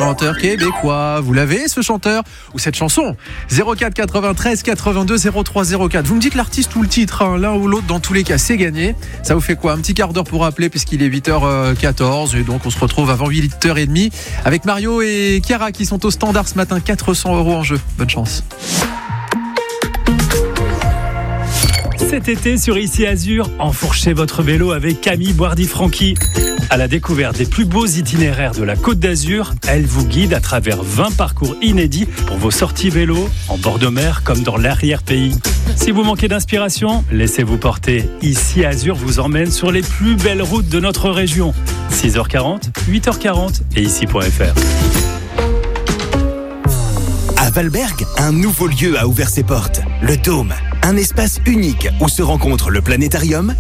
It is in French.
chanteur québécois. Vous l'avez, ce chanteur ou cette chanson? 04 93 82 03 04. Vous me dites l'artiste ou le titre, hein, l'un ou l'autre, dans tous les cas, c'est gagné. Ça vous fait quoi? Un petit quart d'heure pour appeler puisqu'il est 8h14 et donc on se retrouve avant 8h30 avec Mario et Chiara qui sont au standard ce matin. 400 € en jeu. Bonne chance. Cet été sur Ici Azur, enfourchez votre vélo avec Camille Boirdy-Franqui. À la découverte des plus beaux itinéraires de la Côte d'Azur, elle vous guide à travers 20 parcours inédits pour vos sorties vélo, en bord de mer comme dans l'arrière-pays. Si vous manquez d'inspiration, laissez-vous porter. Ici Azur vous emmène sur les plus belles routes de notre région. 6h40, 8h40 et ici.fr. À Valberg, un nouveau lieu a ouvert ses portes. Le Dôme, un espace unique où se rencontrent le planétarium,